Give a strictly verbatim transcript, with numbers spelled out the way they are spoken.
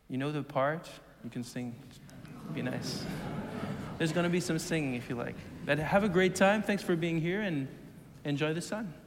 You know the part. You can sing. Be nice. There's going to be some singing if you like. But have a great time. Thanks for being here, and enjoy the sun.